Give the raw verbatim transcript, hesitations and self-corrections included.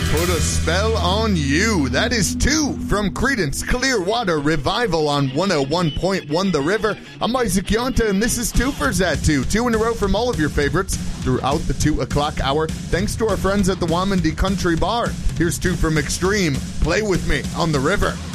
Put a Spell on You. That is two from Creedence Clearwater Revival on one oh one point one The River. I'm Isaac Yonta, and this is Twofers at Two. Two in a row from all of your favorites throughout the two o'clock hour. Thanks to our friends at the Wamandi Country Bar. Here's two from Extreme. Play With Me on The River.